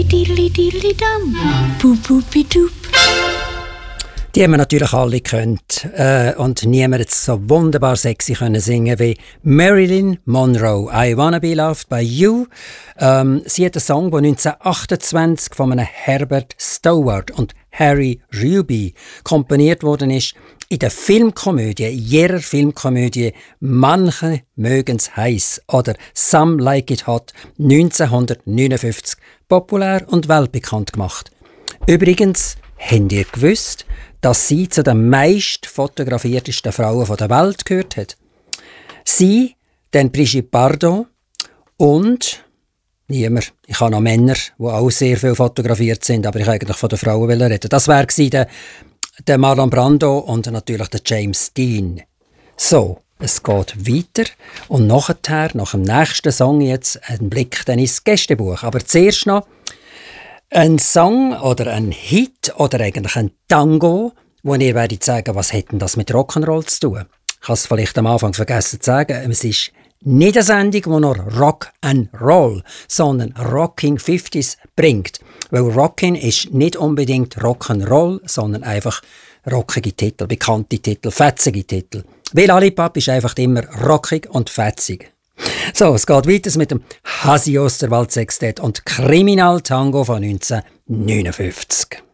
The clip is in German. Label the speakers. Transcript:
Speaker 1: Die haben wir natürlich alle gekannt und niemand hat so wunderbar sexy können singen wie Marilyn Monroe. I Wanna Be Loved by You. Sie hat einen Song, der 1928 von einem Herbert Stewart und Harry Ruby komponiert worden ist. In der Filmkomödie, jeder Filmkomödie «Manche mögen's heiß» oder «Some Like It Hot» 1959 populär und weltbekannt gemacht. Übrigens, habt ihr gewusst, dass sie zu den meist fotografiertesten Frauen der Welt gehört hat? Sie, dann Brigitte Bardot und niemand. Ich habe noch Männer, die auch sehr viel fotografiert sind, aber ich wollte eigentlich von den Frauen reden. Das wäre der Marlon Brando und natürlich der James Dean. So, es geht weiter und nachher, nach dem nächsten Song jetzt, ein Blick dann ins Gästebuch. Aber zuerst noch ein Song oder ein Hit oder eigentlich ein Tango, wo ihr werdet sagen, was hätten das mit Rock'n'Roll zu tun? Ich habe es vielleicht am Anfang vergessen zu sagen, es ist nicht eine Sendung, die nur Rock'n'Roll, sondern Rocking 50s bringt. Weil Rocking ist nicht unbedingt Rock'n'Roll, sondern einfach rockige Titel, bekannte Titel, fetzige Titel. Weil Lollipop ist einfach immer rockig und fetzig. So, es geht weiter mit dem Hasi Osterwald Sextett und Kriminal Tango von 1959.